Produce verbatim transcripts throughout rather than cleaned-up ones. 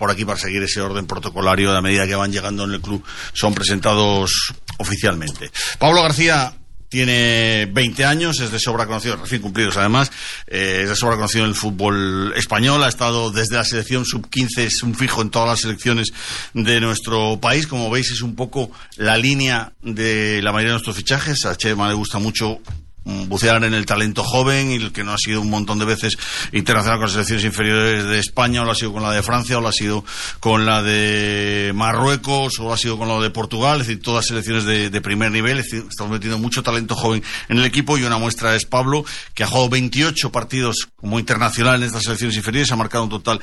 por aquí para seguir ese orden protocolario a medida que van llegando en el club, son presentados oficialmente. Pablo García tiene veinte años, es de sobra conocido, recién cumplidos además, eh, es de sobra conocido en el fútbol español, ha estado desde la selección sub quince, es un fijo en todas las selecciones de nuestro país. Como veis, es un poco la línea de la mayoría de nuestros fichajes. A Chema le gusta mucho bucear en el talento joven, y el que no ha sido un montón de veces internacional con las selecciones inferiores de España, o lo ha sido con la de Francia, o lo ha sido con la de Marruecos, o lo ha sido con la de Portugal, es decir, todas selecciones de, de primer nivel. Es decir, estamos metiendo mucho talento joven en el equipo, y una muestra es Pablo, que ha jugado veintiocho partidos como internacional en estas selecciones inferiores, ha marcado un total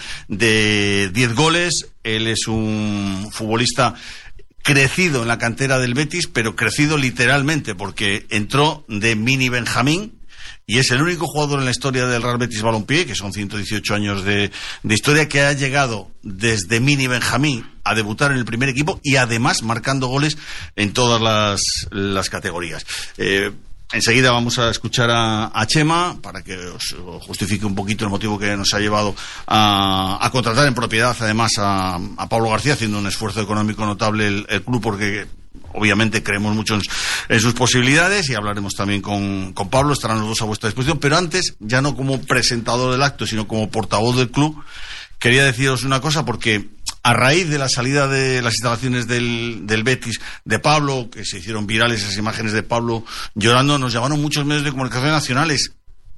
de diez goles. Él es un futbolista crecido en la cantera del Betis, pero crecido literalmente, porque entró de mini Benjamín y es el único jugador en la historia del Real Betis Balompié, que son ciento dieciocho años de, de historia, que ha llegado desde mini Benjamín a debutar en el primer equipo, y además marcando goles en todas las, las categorías. Eh, Enseguida vamos a escuchar a, a Chema para que os justifique un poquito el motivo que nos ha llevado a, a contratar en propiedad, además, a, a Pablo García, haciendo un esfuerzo económico notable el, el club, porque obviamente creemos mucho en, en sus posibilidades, y hablaremos también con, con Pablo, estarán los dos a vuestra disposición. Pero antes, ya no como presentador del acto, sino como portavoz del club, quería deciros una cosa, porque a raíz de la salida de las instalaciones del, del Betis de Pablo, que se hicieron virales esas imágenes de Pablo llorando, nos llamaron muchos medios de comunicación nacionales,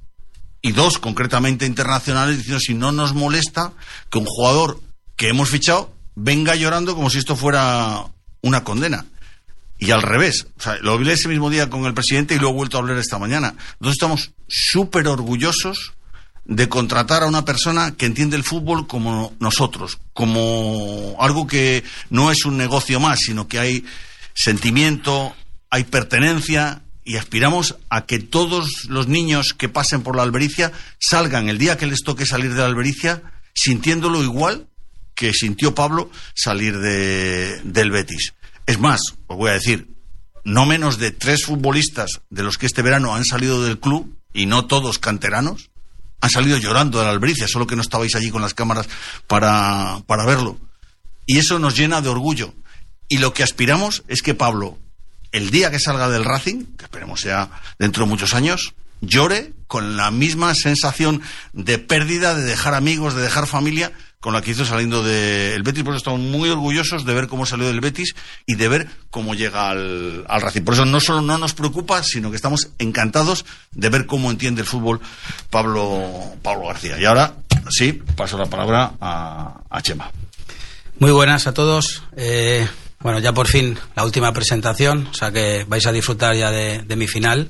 y dos concretamente internacionales, diciendo si no nos molesta que un jugador que hemos fichado venga llorando como si esto fuera una condena. Y al revés, o sea, lo hablé ese mismo día con el presidente y lo he vuelto a hablar esta mañana. Nosotros estamos súper orgullosos de contratar a una persona que entiende el fútbol como nosotros, como algo que no es un negocio más, sino que hay sentimiento, hay pertenencia, y aspiramos a que todos los niños que pasen por la Albericia salgan el día que les toque salir de la Albericia sintiéndolo igual que sintió Pablo salir de, del Betis. Es más, os voy a decir, no menos de tres futbolistas de los que este verano han salido del club, y no todos canteranos, han salido llorando de la Albericia, solo que no estabais allí con las cámaras para, para verlo. Y eso nos llena de orgullo. Y lo que aspiramos es que Pablo, el día que salga del Racing, que esperemos sea dentro de muchos años, llore con la misma sensación de pérdida, de dejar amigos, de dejar familia, con la que hizo saliendo del Betis. Por eso estamos muy orgullosos de ver cómo salió del Betis y de ver cómo llega al, al Racing. Por eso no solo no nos preocupa, sino que estamos encantados de ver cómo entiende el fútbol Pablo, Pablo García. Y ahora sí, paso la palabra a, a Chema. Muy buenas a todos. Eh, bueno, ya por fin la última presentación, o sea que vais a disfrutar ya de, de mi final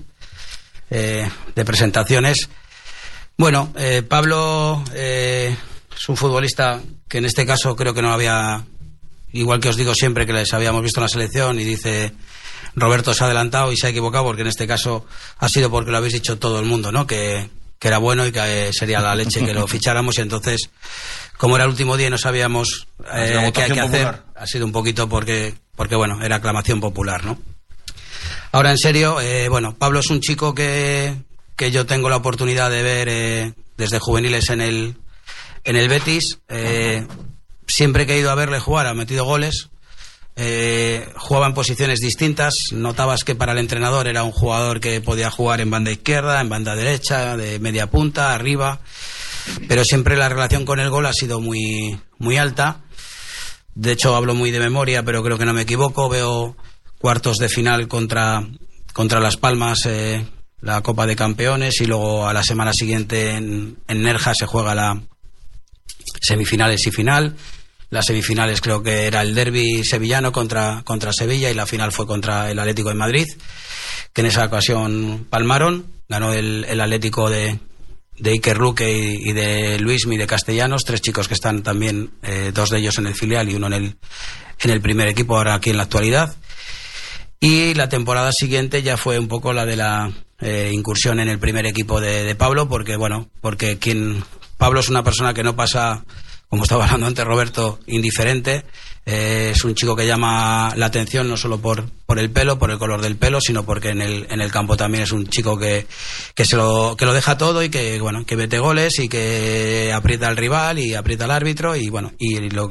eh, de presentaciones. Bueno, eh, Pablo eh, es un futbolista que en este caso creo que no había, igual que os digo siempre que les habíamos visto en la selección, y dice Roberto se ha adelantado y se ha equivocado, porque en este caso ha sido porque lo habéis dicho todo el mundo, ¿no? Que, que era bueno y que eh, sería la leche que lo ficháramos, y entonces, como era el último día y no sabíamos eh, qué hay que hacer, popular. Ha sido un poquito porque, porque bueno, era aclamación popular, ¿no? Ahora en serio, eh, bueno, Pablo es un chico que, que yo tengo la oportunidad de ver eh, desde juveniles en el en el Betis. Eh, siempre que he ido a verle jugar ha metido goles, eh, jugaba en posiciones distintas, notabas que para el entrenador era un jugador que podía jugar en banda izquierda, en banda derecha, de media punta, arriba, pero siempre la relación con el gol ha sido muy, muy alta. De hecho, hablo muy de memoria, pero creo que no me equivoco. Veo cuartos de final contra, contra Las Palmas, eh, la Copa de Campeones, y luego a la semana siguiente en, en Nerja se juega la semifinales y final. Las semifinales creo que era el derbi sevillano contra, contra Sevilla, y la final fue contra el Atlético de Madrid, que en esa ocasión palmaron. Ganó el, el Atlético de, de Iker Luque y, y de Luismi de Castellanos, tres chicos que están también, eh, dos de ellos en el filial y uno en el, en el primer equipo ahora aquí en la actualidad. Y la temporada siguiente ya fue un poco la de la eh, incursión en el primer equipo de, de Pablo, porque bueno, porque quien Pablo es una persona que no pasa, como estaba hablando antes Roberto, indiferente. Eh, es un chico que llama la atención no solo por, por el pelo, por el color del pelo, sino porque en el, en el campo también es un chico que, que, se lo, que lo deja todo, y que, bueno, que mete goles y que aprieta al rival y aprieta al árbitro, y bueno, y lo